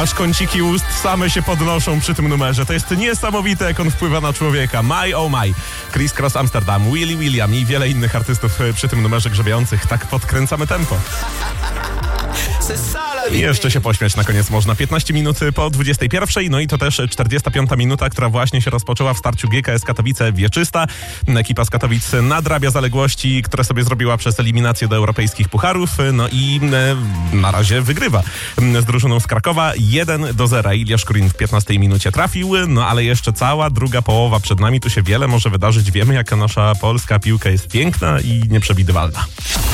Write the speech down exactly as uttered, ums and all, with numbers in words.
aż kąciki ust same się podnoszą przy tym numerze. To jest niesamowite, jak on wpływa na człowieka. My oh my. Criss Cross Amsterdam, Willy William i wiele innych artystów przy tym numerze grzebiących. Tak podkręcamy tempo. I jeszcze się pośmiać na koniec można. piętnaście minut po dwudziestej pierwszej, no i to też czterdziesta piąta minuta, która właśnie się rozpoczęła w starciu G K S Katowice Wieczysta. Ekipa z Katowic nadrabia zaległości, które sobie zrobiła przez eliminację do europejskich pucharów, no i e, na razie wygrywa z drużyną z Krakowa jeden do zera. Ilja Szkurin w piętnastej minucie trafił, no ale jeszcze cała druga połowa przed nami. Tu się wiele może wydarzyć. Wiemy, jaka nasza polska piłka jest piękna i nieprzewidywalna.